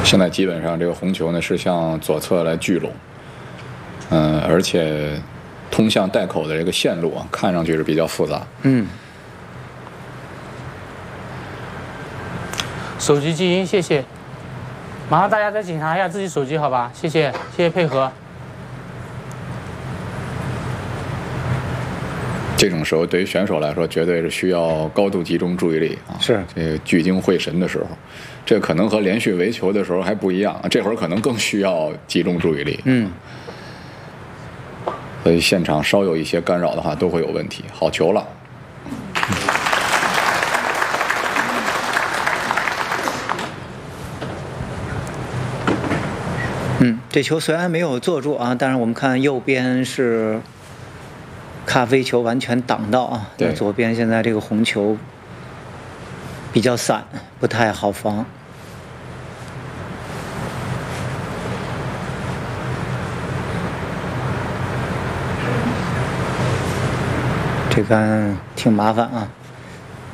现在基本上这个红球呢是向左侧来聚拢，而且通向袋口的这个线路啊，看上去是比较复杂。 手机静音，谢谢。马上大家再检查一下自己手机，好吧？谢谢，谢谢配合。 这种时候对于选手来说，绝对是需要高度集中注意力啊， 是这个聚精会神的时候，这可能和连续围球的时候还不一样，这会儿可能更需要集中注意力。所以现场稍有一些干扰的话，都会有问题。好球了。 这球虽然没有做住啊，但是我们看右边是咖啡球完全挡到啊， 对， 左边现在这个红球比较散，不太好防。这杆挺麻烦啊。